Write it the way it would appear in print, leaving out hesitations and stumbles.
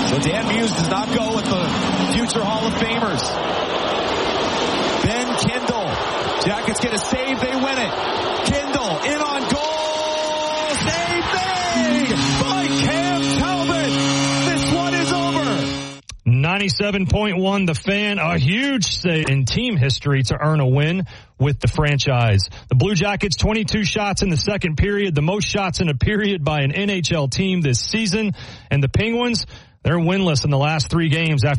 So Dan Muse does not go with the future Hall of Famers. Ben Kindle. Jackets get a save. They win it. Kindle in on goal. Save made by Cam Talbot. This one is over. 97.1 The Fan, a huge save in team history to earn a win with the franchise. The Blue Jackets, 22 shots in the second period, the most shots in a period by an NHL team this season. And the Penguins, they're winless in the last 3 games after